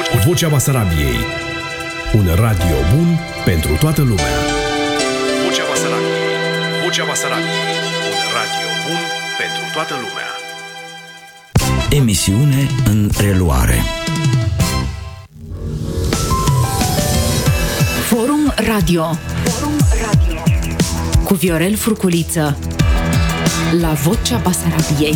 Vocea Basarabiei. Un radio bun pentru toată lumea. Vocea Basarabiei. Vocea Basarabiei. Un radio bun pentru toată lumea. Emisiune în reluare. Forum Radio. Cu Viorel Furculiță. La Vocea Basarabiei.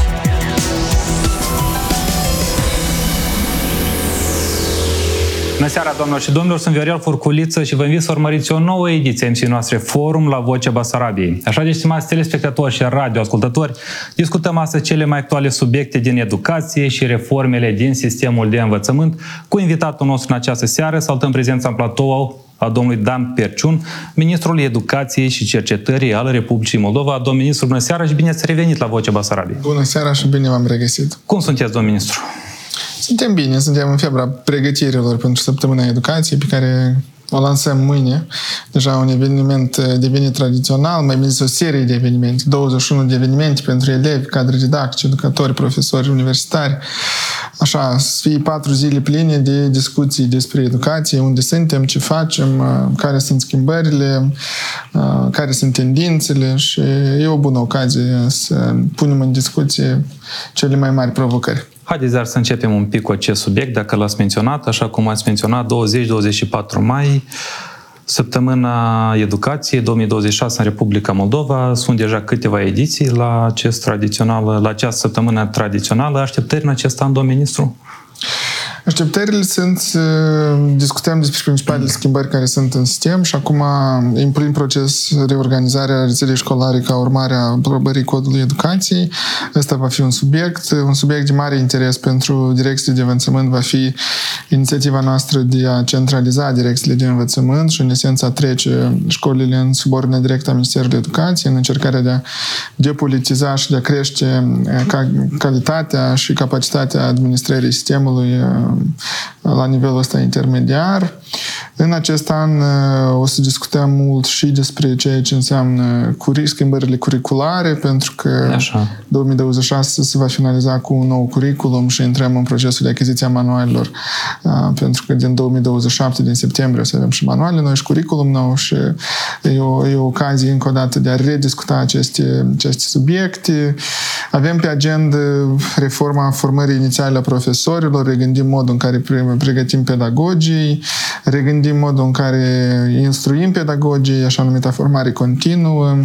Bună seara, doamnelor și domnilor, sunt Viorel Furculiță și vă invit să urmăriți o nouă ediție a emisiunii noastre Forum la Vocea Basarabiei. Așa de, stimați telespectatori și radioascultători, discutăm astăzi cele mai actuale subiecte din educație și reformele din sistemul de învățământ. Cu invitatul nostru în această seară saltăm prezența în platou a domnului Dan Perciun, ministrul Educației și Cercetării al Republicii Moldova. Domnul ministru, bună seara și bine ați revenit la Vocea Basarabiei. Bună seara și bine v-am regăsit. Cum sunteți, domnul ministru? Suntem bine, suntem în febra pregătirilor pentru Săptămâna Educației, pe care o lansăm mâine. Deja un eveniment devenit tradițional, mai bine zis o serie de evenimente, 21 de evenimente pentru elevi, cadre didactici, educatori, profesori universitari. Așa, să fie 4 zile pline de discuții despre educație, unde suntem, ce facem, care sunt schimbările, care sunt tendințele și e o bună ocazie să punem în discuție cele mai mari provocări. Haideți dar să începem un pic cu acest subiect, dacă l-ați menționat, așa cum ați menționat, 20-24 mai, Săptămâna Educației 2026 în Republica Moldova. Sunt deja câteva ediții la această săptămână tradițională. Așteptări în acest an, domnul ministru? Așteptările sunt să discutăm despre principalele schimbări care sunt în sistem și acum, în plin proces, reorganizarea rețelei școlare ca urmare a aprobării codului educației. Ăsta va fi un subiect de mare interes pentru direcțiile de învățământ va fi inițiativa noastră de a centraliza direcțiile de învățământ și, în esență, a trece școlile în subordine directă a Ministerului Educației, în încercarea de a depolitiza și de a crește calitatea și capacitatea administrării sistemului la nivelul ăsta intermediar. În acest an o să discutăm mult și despre ceea ce înseamnă schimbările curriculare, pentru că 2026 se va finaliza cu un nou curriculum și intrăm în procesul de achiziție a manualelor, pentru că din 2027, din septembrie, o să avem și manuale noi și curriculum nou și e o ocazie încă o dată de a rediscuta aceste subiecte. Avem pe agenda reforma formării inițiale a profesorilor, regândim modul în care pregătim pedagogii, regândim modul în care instruim pedagogii, așa numită formare continuă.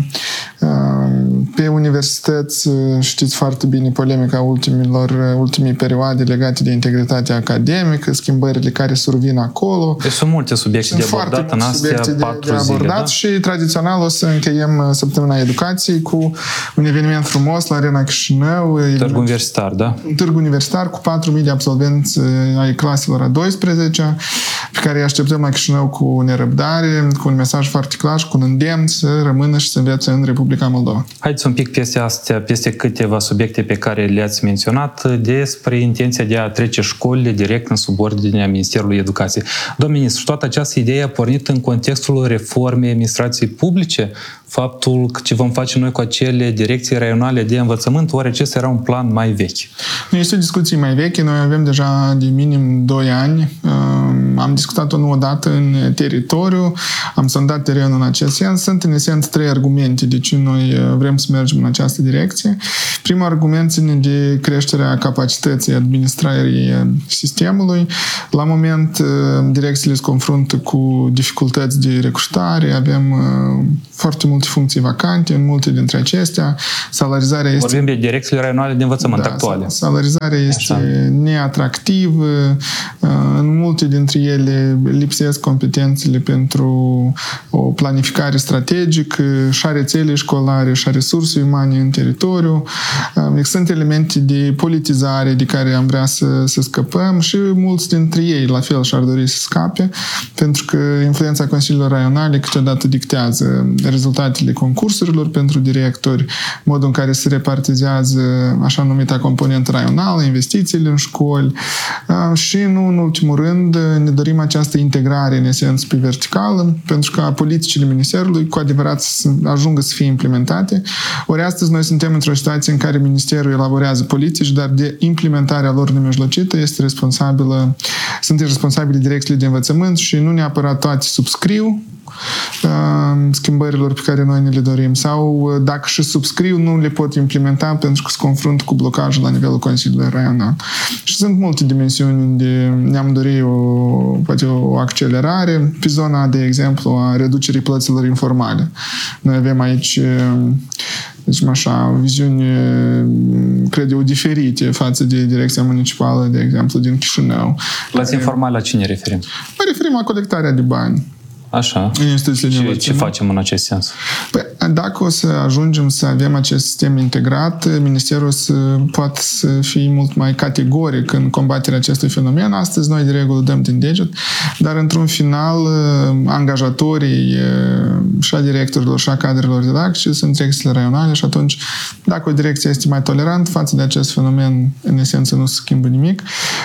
Pe universități, știți foarte bine polemica ultimii perioade legate de integritatea academică, schimbările care survin acolo. Sunt multe subiecte de abordat în astea 4 zile, da? Și tradițional o să încheiem Săptămâna Educației cu un eveniment frumos la Arena Chișinău. Târgu universitar, da? Un târg universitar cu 4.000 de absolvenți ai claselor a 12-a, pe care îi așteptăm la Chișinău cu nerăbdare, cu un mesaj foarte clar și cu un îndemn să rămână și să învețe în Republica Moldova. Haideți un pic peste câteva subiecte pe care le-ați menționat despre intenția de a trece școlile direct în subordinea Ministerului Educației. Domnul ministru, toată această idee a pornit în contextul reformei administrației publice, faptul că ce vom face noi cu acele direcții raionale de învățământ, oare acesta era un plan mai vechi? Nu este o discuție mai veche, noi avem deja de minim 2 ani. Am discutat-o nu odată în teritoriu, am sondat terenul în acest sens. Sunt în esență 3 argumente de ce noi vrem să mergem în această direcție. Primul argument ține de creșterea capacității administrării sistemului. La moment, direcțiile se confruntă cu dificultăți de recrutare, avem foarte multe funcții vacante, în multe dintre acestea. Salarizarea este... Vorbim de direcțiile raionale de învățământ actuale. Salarizarea este neatractivă, în multe dintre ele lipsesc competențele pentru o planificare strategică și a rețelei școlare și a resurse umane în teritoriu. Sunt elemente de politizare de care am vrea să scăpăm și mulți dintre ei la fel și-ar dori să scape, pentru că influența consiliilor raionale câteodată dictează rezultatele concursurilor pentru directori, modul în care se repartizează așa numita componentă raională, investițiile în școli și, nu în ultimul rând, ne dorim această integrare, în esență, pe verticală, pentru ca politicile Ministerului cu adevărat să ajungă să fie implementate. Ori astăzi noi suntem într-o situație în care Ministerul elaborează politici, dar de implementarea lor nemijlocită sunt responsabile direcțiile de învățământ și nu neapărat toate subscriu schimbărilor pe care noi ne le dorim. Sau dacă și subscriu, nu le pot implementa pentru că se confruntă cu blocajul la nivelul Consiliului Raional. Și sunt multe dimensiuni unde ne-am dorit poate o accelerare pe zona, de exemplu, a reducerii plăților informale. Noi avem aici zicem așa, viziuni, cred eu, diferite față de Direcția Municipală, de exemplu, din Chișinău. Plăți informale la cine referim? Mă referim la colectarea de bani. Așa. Și ce facem în acest sens? Păi, dacă o să ajungem să avem acest sistem integrat, Ministerul poate să fie mult mai categoric în combaterea acestui fenomen. Astăzi noi de regulă dăm din deget, dar într-un final angajatorii și a directorilor și a cadrelor didactice sunt direcțiile raionale și atunci dacă o direcție este mai tolerant față de acest fenomen, în esență nu se schimbă nimic.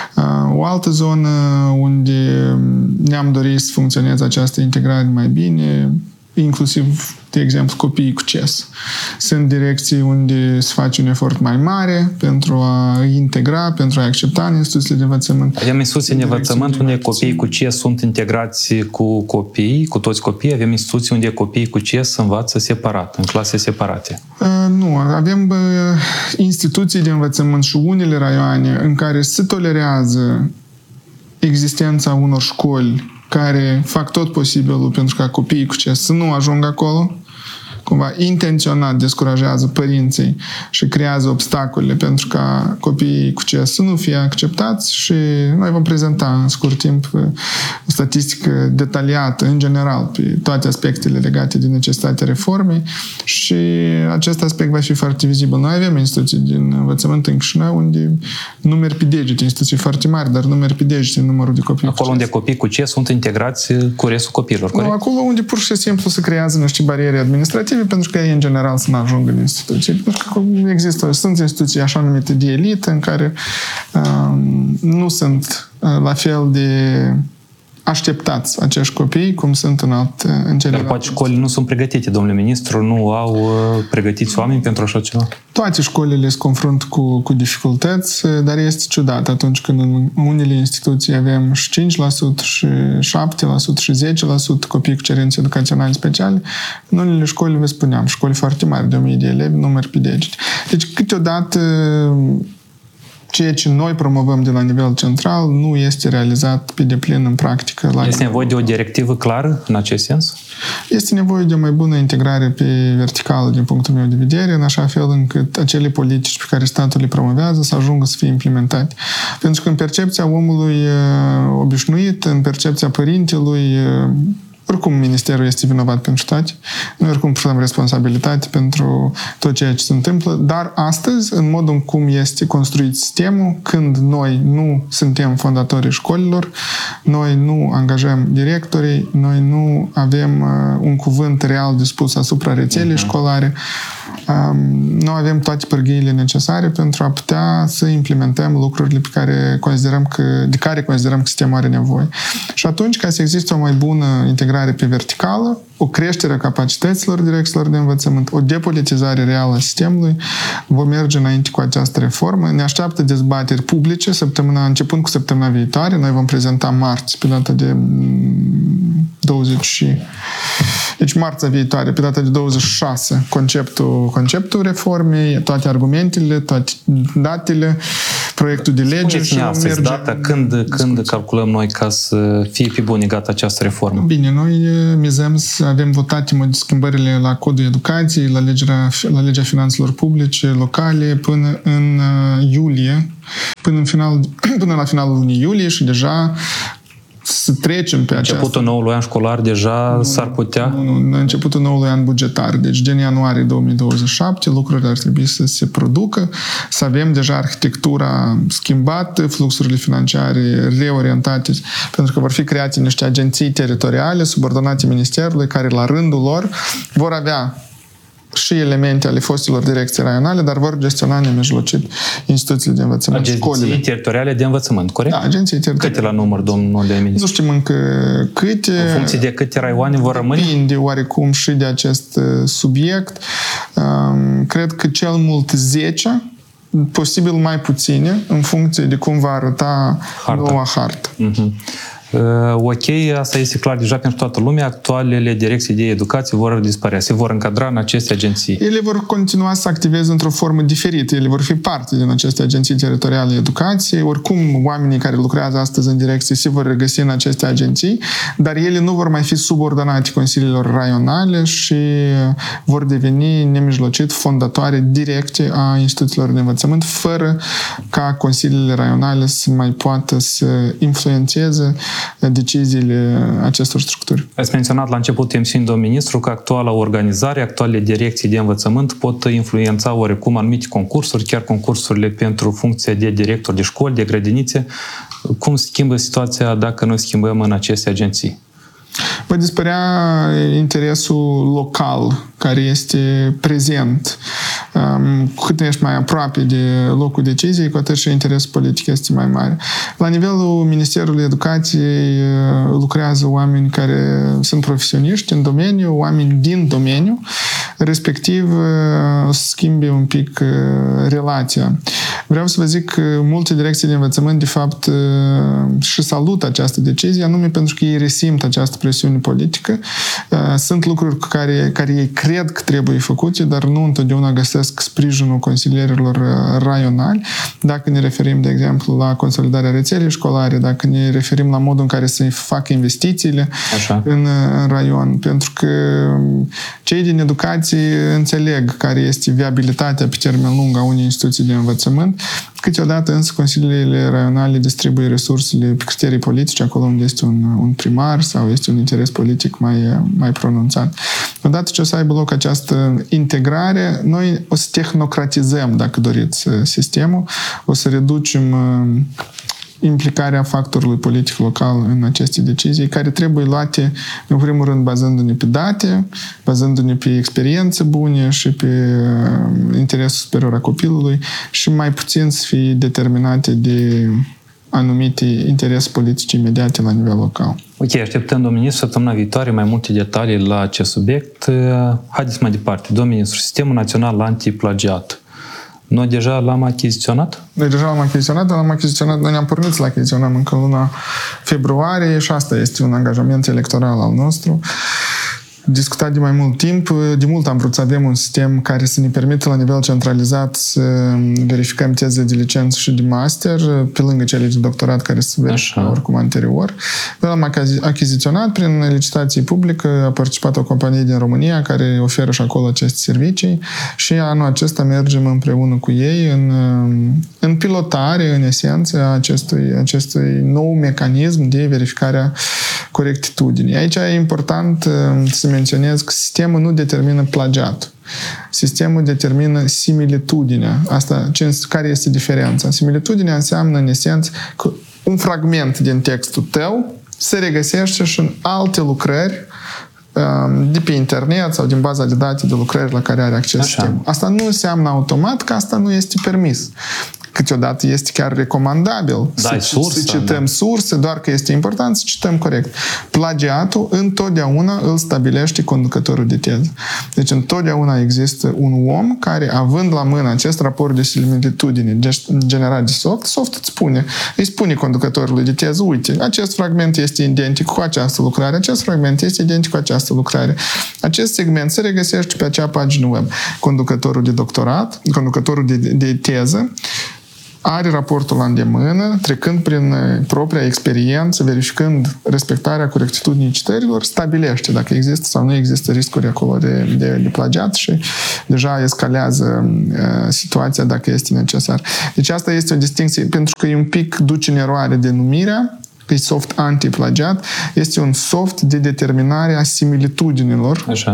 O altă zonă unde ne-am dorit să funcționeze această integrare mai bine, inclusiv, de exemplu, copiii cu CES. Sunt direcții unde se face un efort mai mare pentru a integra, pentru a accepta în instituțiile de învățământ. Avem instituții de învățământ unde copiii cu CES sunt integrați cu toți copiii. Avem instituții unde copiii cu CES învață separat, în clase separate. Nu, avem instituții de învățământ și unele raioane în care se tolerează existența unor școli care fac tot posibilul pentru ca copiii cu CES să nu ajungă acolo, cumva intenționat descurajează părinții și creează obstacole pentru ca copiii cu CES să nu fie acceptați și noi vom prezenta în scurt timp o statistică detaliată, în general, pe toate aspectele legate de necesitatea reformei și acest aspect va fi foarte vizibil. Noi avem instituții din învățământ în Chișinău unde numeri pe degete, instituții foarte mari, dar numeri pe degete numărul de copii. Acolo unde copiii cu CES sunt integrați cu restul copiilor, corect? Nu, acolo unde pur și simplu se creează niște bariere administrative pentru că ei, în general, să nu ajungă în instituții. Pentru că sunt instituții așa numite de elită în care nu sunt la fel de așteptați acești copii cum sunt în celelalte. Dar poate școlile nu sunt pregătite, domnule ministru, nu au pregătiți oameni pentru așa ceva? Toate școlile se confruntă cu dificultăți, dar este ciudat atunci când în unele instituții avem și 5%, și 7%, și 10% copii cu cerințe educaționale speciale. În unele școli, vă spuneam, școli foarte mari, de 1000 de elevi, număr pe degete. Deci, câteodată, ceea ce noi promovăm de la nivel central nu este realizat pe deplin în practică. Este nevoie de o directivă clară în acest sens? Este nevoie de o mai bună integrare pe verticală din punctul meu de vedere, în așa fel încât acele politici pe care statul le promovează să ajungă să fie implementate. Pentru că în percepția omului obișnuit, în percepția părintelui, oricum Ministerul este vinovat pentru toate. Noi oricum purtăm responsabilitate pentru tot ceea ce se întâmplă, dar astăzi, în modul cum este construit sistemul, când noi nu suntem fondatorii școlilor, noi nu angajăm directorii, noi nu avem un cuvânt real de spus asupra rețelei școlare, nu avem toate pârghiile necesare pentru a putea să implementăm lucrurile de care considerăm că sistemul are nevoie. Și atunci, ca să existe o mai bună integrare pe verticală, o creștere a capacităților direcțiilor de învățământ, o depolitizare reală a sistemului, vom merge înainte cu această reformă. Ne așteaptă dezbateri publice începând cu săptămâna viitoare. Noi vom prezenta marți, pe data de 20. Deci marțea viitoare, pe data de 26, conceptul reformei, toate argumentele, toate datele, proiectul de lege. Spuneți-ne astăzi data, când calculăm noi ca să fie pe bune gata această reformă? Bine, noi mizăm să avem votate schimbările la Codul Educației, la legea finanțelor publice locale până în iulie, până la finalul lunii iulie și deja să trecem pe începutul noului an școlar deja s-ar putea? Nu, începutul noului an bugetar. Deci din ianuarie 2027 lucrurile ar trebui să se producă, să avem deja arhitectura schimbată, fluxurile financiare reorientate, pentru că vor fi create niște agenții teritoriale subordonate Ministerului care la rândul lor vor avea și elemente ale fostelor direcții raionale, dar vor gestiona nemijlocit instituțiile de învățământ, școlile. Agenții teritoriale de învățământ, corect? Da, agenții teritoriale. Câte la număr, domnule ministru? Nu știm încă câte. În funcție de câte raioane vor rămâne? Depinde oarecum și de acest subiect. Cred că cel mult 10, posibil mai puține, în funcție de cum va arăta noua hartă. Ok, asta este clar deja pentru toată lumea. Actualele direcții de educație vor dispărea, se vor încadra în aceste agenții. Ele vor continua să activeze într-o formă diferită. Ele vor fi parte din aceste agenții teritoriale de educație. Oricum, oamenii care lucrează astăzi în direcție se vor regăsi în aceste agenții, dar ele nu vor mai fi subordonate consiliilor raionale și vor deveni nemijlocit fondatoare directe a instituțiilor de învățământ, fără ca consiliile raionale să mai poată să influențeze deciziile acestor structuri. Ați menționat la început emisiunii, domnul ministru, că actuala organizare, actualele direcții de învățământ pot influența oarecum anumite concursuri, chiar concursurile pentru funcția de director de școli, de grădinițe. Cum schimbă situația dacă noi schimbăm în aceste agenții? Va dispărea interesul local care este prezent. Cu cât ești mai aproape de locul deciziei, cu atât și interesul politic este mai mare. La nivelul Ministerului Educației lucrează oameni care sunt profesioniști în domeniu, oameni din domeniu, respectiv schimbe un pic relația. Vreau să vă zic că multe direcții de învățământ, de fapt, și salută această decizie, anume pentru că ei resimt această presiune politică. Sunt lucruri care ei cred că trebuie făcute, dar nu întotdeauna găsesc sprijinul consilierilor raionali. Dacă ne referim, de exemplu, la consolidarea rețelei școlare, dacă ne referim la modul în care să facă investițiile în raion, pentru că cei din educație înțeleg care este viabilitatea pe termen lung a unei instituții de învățământ. Câteodată însă consiliile raionale distribuie resursele pe criterii politice, acolo unde este un primar sau este un interes politic mai pronunțat. Odată ce o să aibă loc această integrare, noi o să tehnocratizăm, dacă doriți, sistemul, o să reducem implicarea factorului politic local în aceste decizii, care trebuie luate, în primul rând, bazându-ne pe date, bazându-ne pe experiențe bune și pe interesul superior a copilului și mai puțin să fie determinate de anumite interese politice imediate la nivel local. Ok, așteptăm, domnul ministru, săptămâna viitoare mai multe detalii la acest subiect. Haideți mai departe. Domnul ministru, Sistemul Național Antiplagiat. Noi deja l-am achiziționat? Noi deja l-am achiziționat, noi ne-am pornit să l achiziționăm încă luna februarie și asta este un angajament electoral al nostru. Discutat de mai mult timp. De mult am vrut să avem un sistem care să ne permită la nivel centralizat să verificăm teze de licență și de master, pe lângă cele de doctorat care se verifică oricum anterior. Noi l-am achiziționat prin licitație publică, a participat o companie din România care oferă și acolo aceste servicii și anul acesta mergem împreună cu ei în pilotare, în esență, a acestui nou mecanism de verificare a corectitudinii. Aici e important să menționez că sistemul nu determină plagiatul. Sistemul determină similitudinea. Asta, care este diferența? Similitudinea înseamnă, în esență, că un fragment din textul tău se regăsește și în alte lucrări de pe internet sau din baza de date de lucrări la care are acces sistemul. Asta nu înseamnă automat că asta nu este permis. Câteodată este chiar recomandabil să cităm surse, doar că este important să cităm corect. Plagiatul întotdeauna îl stabilește conducătorul de teză. Deci întotdeauna există un om care, având la mână acest raport de similitudine generat de soft îi spune conducătorului de teză, uite, acest fragment este identic cu această lucrare, acest fragment este identic cu această lucrare. Acest segment se regăsește pe acea pagină web. Conducătorul de doctorat, conducătorul de teză, are raportul la îndemână, trecând prin propria experiență, verificând respectarea corectitudinii citărilor, stabilește dacă există sau nu există riscuri acolo de plagiat și deja escalează situația dacă este necesar. Deci asta este o distinție, pentru că e un pic duce în eroare denumirea, că e soft anti-plagiat, este un soft de determinare a similitudinilor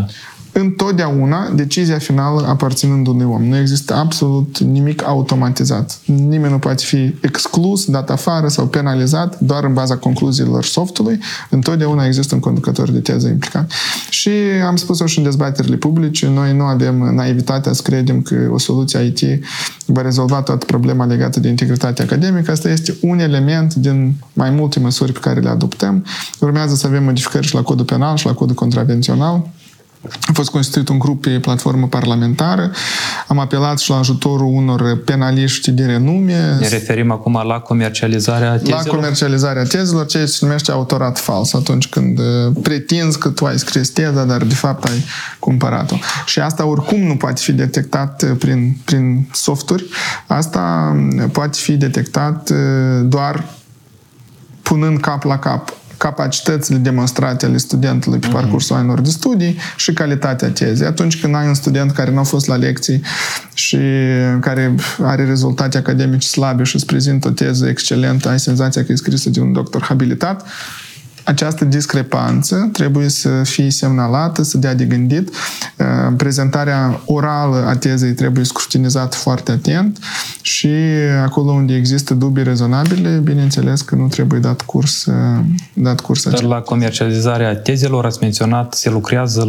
întotdeauna decizia finală aparținând unui om. Nu există absolut nimic automatizat. Nimeni nu poate fi exclus, dat afară sau penalizat doar în baza concluziilor softului. Întotdeauna există un conducător de teză implicat. Și am spus-o și în dezbaterile publice, noi nu avem naivitatea să credem că o soluție IT va rezolva toată problema legată de integritatea academică. Asta este un element din mai multe măsuri pe care le adoptăm. Urmează să avem modificări și la codul penal și la codul contravențional. A fost constituit un grup pe platformă parlamentară. Am apelat și la ajutorul unor penaliști de renume. Ne referim acum la comercializarea tezelor? La comercializarea tezelor, ceea ce se numește autorat fals, atunci când pretinzi că tu ai scris teza, dar de fapt ai cumpărat-o. Și asta oricum nu poate fi detectat prin softuri. Asta poate fi detectat doar punând cap la cap capacitățile demonstrate ale studentului pe parcursul anilor de studii și calitatea tezei. Atunci când ai un student care nu a fost la lecții și care are rezultate academice slabe și îți prezintă o teză excelentă, ai senzația că e scrisă de un doctor habilitat, această discrepanță trebuie să fie semnalată, să dea de gândit. Prezentarea orală a tezei trebuie scrutinizată foarte atent și acolo unde există dubii rezonabile, bineînțeles că nu trebuie dat curs Dar la comercializarea tezelor, ați menționat, se lucrează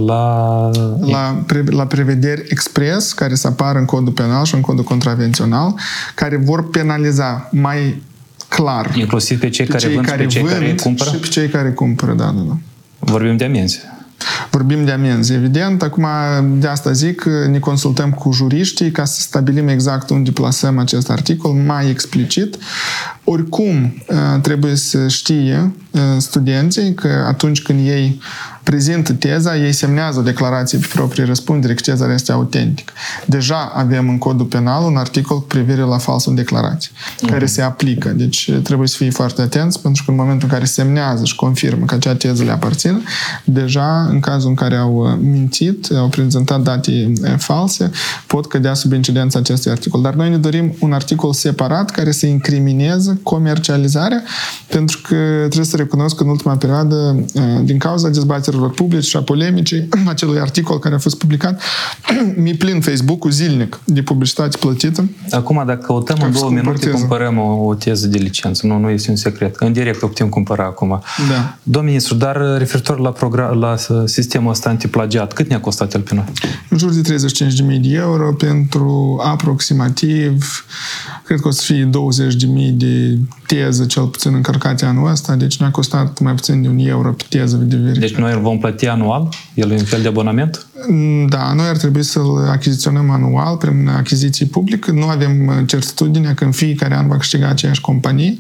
la prevederi expres care să apară în codul penal și în codul contravențional, care vor penaliza mai clar. Inclusiv pe cei care vând și pe cei care cumpără? Și pe cei care cumpără, da. Vorbim de amenzi. Vorbim de amenzi, evident. Acum, de asta zic, ne consultăm cu juriștii ca să stabilim exact unde plasăm acest articol mai explicit. Oricum, trebuie să știe studenții că atunci când ei prezintă teza, ei semnează o declarație pe proprie răspundere că teza este autentică. Deja avem în codul penal un articol cu privire la falsul declarație, care se aplică. Deci trebuie să fie foarte atenți, pentru că în momentul în care semnează și confirmă că acea teză le aparține, deja în cazul în care au mințit, au prezentat date false, pot cădea sub incidența acestui articol. Dar noi ne dorim un articol separat care să incrimineze comercializarea, pentru că trebuie să recunosc că în ultima perioadă, din cauza dezbaterilor publice și a polemicii acelui articol care a fost publicat, mi-e plin Facebook-ul zilnic de publicitate plătită. Acum, dacă căutăm în 2 minute, cumpărăm o teză de licență. Nu este un secret. În direct o putem cumpăra acum. Da. Domnul ministru, dar referitor la sistemul ăsta antiplagiat, cât ne-a costat el pe noi? În jur de 35.000 de euro pentru aproximativ, cred că o să fie 20.000 de teză, cel puțin încărcate anul ăsta, deci ne-a costat mai puțin de €1 pe teză de verificare. Deci noi îl vom plăti anual? El e un fel de abonament? Da, noi ar trebui să-l achiziționăm anual prin achiziții publice. Nu avem certitudinea că în fiecare an va câștiga aceeași companie.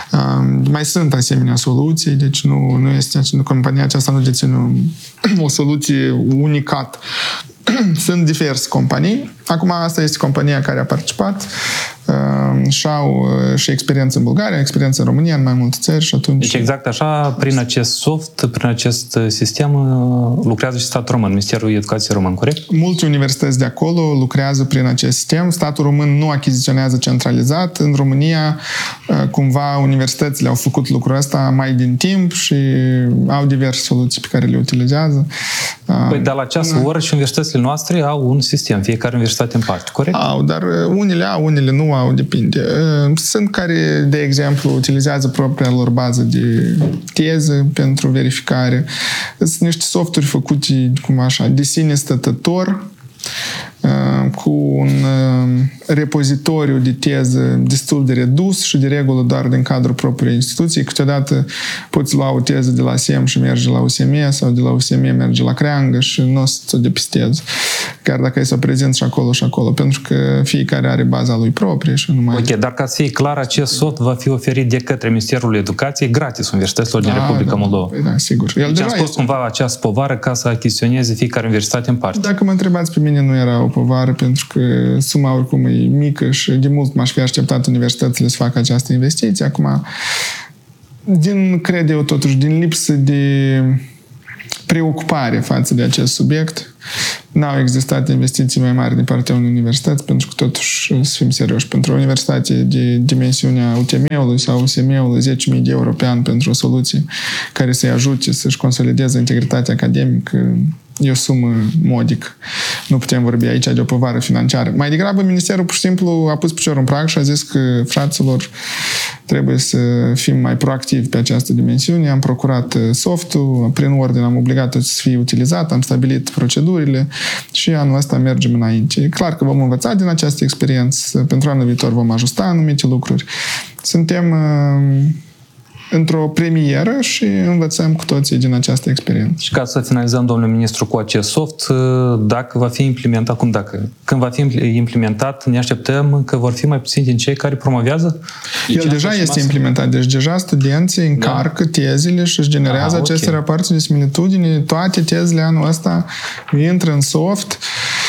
Mai sunt asemenea soluții, deci nu este, compania aceasta nu deține o soluție unicat. Sunt diverse companii. Acum asta este compania care a participat și au și experiență în Bulgaria, experiență în România, în mai multe țări și atunci... Deci exact așa, prin acest soft, prin acest sistem lucrează și statul român, Ministerul Educației Român, corect? Multe universități de acolo lucrează prin acest sistem. Statul român nu achiziționează centralizat. În România, cumva, universitățile au făcut lucrul ăsta mai din timp și au diverse soluții pe care le utilizează. Păi, dar la această oră și universitățile noastre au un sistem, fiecare universitate în parte, corect? Au, dar unele au, unele nu au, depinde. Sunt care, de exemplu, utilizează propria lor bază de teză pentru verificare. Sunt niște softuri făcute, cum așa, de sine stătător, cu un repozitoriu de teză destul de redus și de regulă doar din cadrul propriei instituții. Câteodată poți lua o teză de la SEM și merge la USM sau de la USM merge la creangă și nu o să ți-o depistezi. Chiar dacă ai să o prezinți și acolo, pentru că fiecare are baza lui proprie și numai... Ok, dar ca să fie clar, acest soft va fi oferit de către Ministerul Educației gratis universităților din Republica Moldova. Păi da, sigur. Deci am spus cumva această povară ca să achiziționeze fiecare universitate în parte. Dacă mă întrebați pe mine, nu era o povară, pentru că suma oricum e mică și de mult m-aș fi așteptat universitățile să facă această investiție. Acum, cred eu totuși, din lipsă de preocupare față de acest subiect, n-au existat investiții mai mari din partea unei universități, pentru că totuși, să fim serioși, pentru o universitate de dimensiunea UTM-ului sau USM-ului, 10.000 de euro pe an pentru o soluție care să-i ajute să-și consolideze integritatea academică, e o sumă modică. Nu putem vorbi aici de o povară financiară. Mai degrabă, Ministerul pur și simplu a pus piciorul în prag și a zis că, fraților, trebuie să fim mai proactivi pe această dimensiune. Am procurat softul, prin ordine am obligat-o să fie utilizat, am stabilit procedurile și anul ăsta mergem înainte. E clar că vom învăța din această experiență. Pentru anul viitor vom ajusta anumite lucruri. Suntem într-o premieră și învățăm cu toții din această experiență. Și ca să finalizăm, domnule ministru, cu acest soft, dacă va fi implementat, când va fi implementat, ne așteptăm că vor fi mai puțini din cei care promovează? El deja este implementat, deci deja studenții încarcă tezele și își generează aceste rapoarte de similitudine. Toate tezele anul ăsta intră în soft.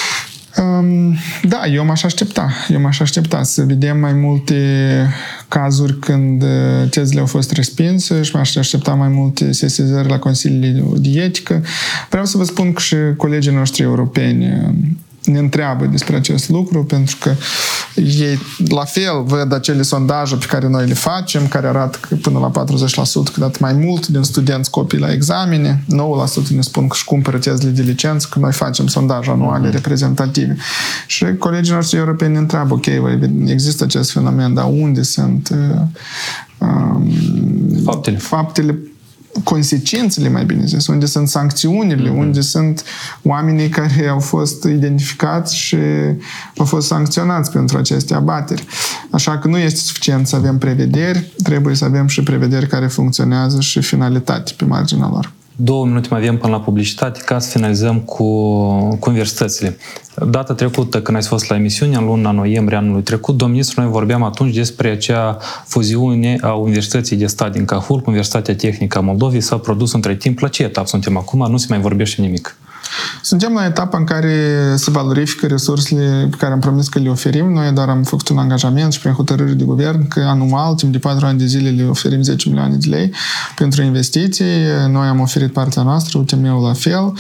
Da, eu m-aș aștepta să vedem mai multe cazuri când tezele au fost respinse și m-aș aștepta mai multe sesizări la consiliile de etică. Vreau să vă spun că și colegii noștri europeni ne întreabă despre acest lucru, pentru că ei la fel văd acele sondaje pe care noi le facem, care arată că până la 40%, cât mai mult din studenți copii la examene, 9% ne spun că își cumpără tezele de licență, că noi facem sondaje anuale reprezentative. Și colegii noștri europeni ne întreabă, ok, există acest fenomen, dar unde sunt faptele, consecințele, mai bine zis, unde sunt sancțiunile, unde sunt oamenii care au fost identificați și au fost sancționați pentru aceste abateri. Așa că nu este suficient să avem prevederi, trebuie să avem și prevederi care funcționează și finalitate pe marginea lor. 2 minute mai avem până la publicitate ca să finalizăm cu universitățile. Data trecută, când ați fost la emisiune, în luna noiembrie anului trecut, domnul ministru, noi vorbeam atunci despre acea fuziune a Universității de Stat din Cahul cu Universitatea Tehnică a Moldovei. S-a produs între timp. La ce etapă suntem acum? Nu se mai vorbește nimic. Suntem la etapa în care se valorifică resursele pe care am promis că le oferim. Noi doar am făcut un angajament și prin hotărâre de guvern că anual, timp de 4 ani de zile, le oferim 10 milioane de lei pentru investiții. Noi am oferit partea noastră, UTM-ul la fel.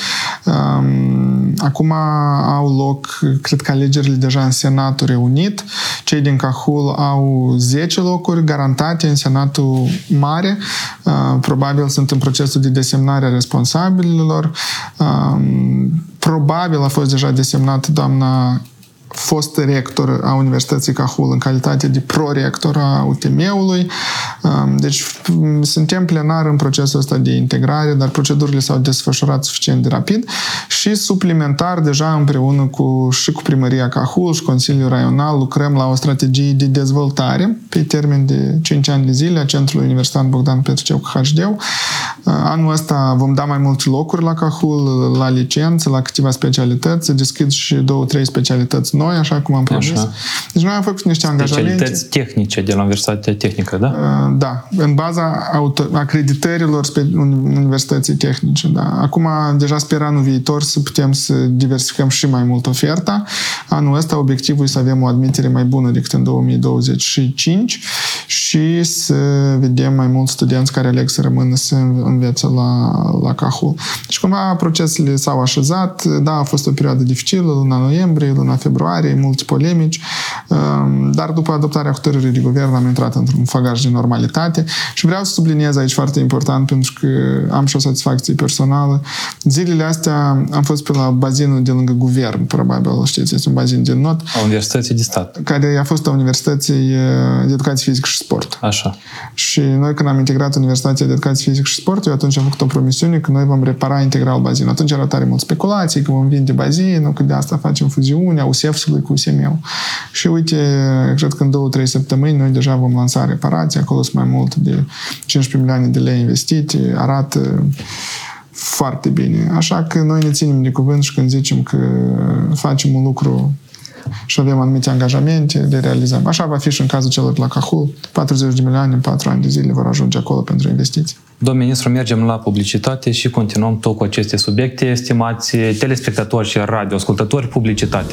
Acum au loc, cred că alegerile deja în Senatul Reunit. Cei din Cahul au 10 locuri garantate în Senatul Mare. Probabil sunt în procesul de desemnare a responsabililor. Probabil a fost deja desemnată doamna fost rector a Universității Cahul în calitate de prorector a UTM-ului. Deci suntem plenar în procesul ăsta de integrare, dar procedurile s-au desfășurat suficient de rapid și suplimentar deja împreună și cu Primăria Cahul și Consiliul Raional lucrăm la o strategie de dezvoltare pe termen de 5 ani de zile a Centrului Universitar Bogdan Petriceu Cahașdeu. Anul ăsta vom da mai multe locuri la Cahul, la licență, la câteva specialități, se deschid și 2-3 specialități noi, așa cum am promis. Deci noi am făcut niște angajamente. Specialități tehnice de la Universitatea Tehnică, da? Da, în baza acreditărilor Universității Tehnice, da. Acum, deja sper anul viitor să putem să diversificăm și mai mult oferta. Anul ăsta obiectivul e să avem o admitere mai bună decât în 2025 și să vedem mai mulți studenți care aleg să rămână să învețe la Cahul. Și cumva procesele s-au așezat. Da, a fost o perioadă dificilă, luna noiembrie, luna februarie, mulți polemici, dar după adoptarea hotărârii de guvern am intrat într-un făgaș de normalitate și vreau să subliniez aici foarte important, pentru că am și o satisfacție personală. Zilele astea am fost pe la bazinul de lângă guvern, probabil știți, este un bazin de not. A Universității de Stat. Care a fost a Universității de Educație Fizică și Sport. Așa. Și noi când am integrat Universitatea de Educație Fizică și Sport, eu atunci am făcut o promisiune că noi vom repara integral bazinul. Atunci era tare mult speculații, că vom vinde bazinul, că de asta facem fuziunea USEF-ului cu USM-ul. Și uite, cred că în 2-3 săptămâni noi deja vom lansa reparații, acolo sunt mai mult de 15 milioane de lei investite, arată foarte bine. Așa că noi ne ținem de cuvânt și când zicem că facem un lucru și avem anumite angajamente, le realizăm. Așa va fi și în cazul celor de la Cahul. 40 de milioane în 4 ani de zile vor ajunge acolo pentru investiții. Domnul ministru, mergem la publicitate și continuăm tot cu aceste subiecte. Stimați telespectatori și radioascultători, publicitate.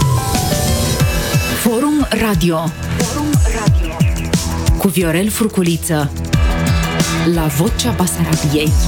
Forum Radio cu Viorel Furculiță la Vocea Basarabiei.